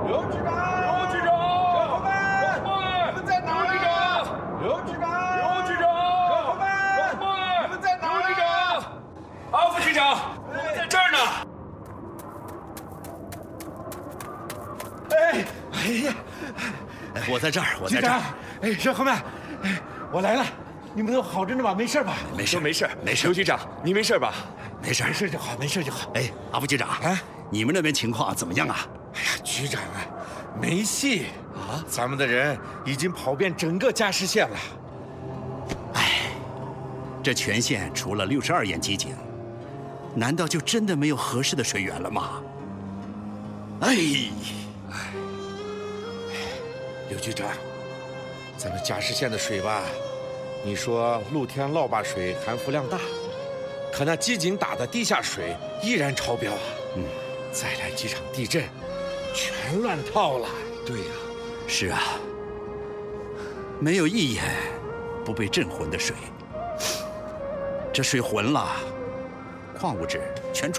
刘局长， 刘局长， 小伙伴，你们在哪儿啊？刘局长， 刘局长， 小伙伴，你们在哪儿？ 刘局长，阿副局长，我们在这儿呢。 哎呀， 我在这儿，我局长在这儿。， 哎，小伙伴，哎，我来了，你们都好着呢吧？没事吧？ 没事， 都没事， 没事刘，局长，你没事吧？ 没事没。事就好，没事就好。 哎，阿副局长， 啊你们那边情况怎么样啊？ 哎呀，局长啊，没戏啊！咱们的人已经跑遍整个嘉实县了。 这全县除了62眼机井，难道就真的没有合适的水源了吗？哎， 刘局长，咱们嘉实县的水吧，你说露天涝坝水含浮量大，可那机井打的地下水依然超标啊。再来几场地震，全乱套了。 对呀， 是啊，没有一眼不被震浑的水，这水浑了，矿物质全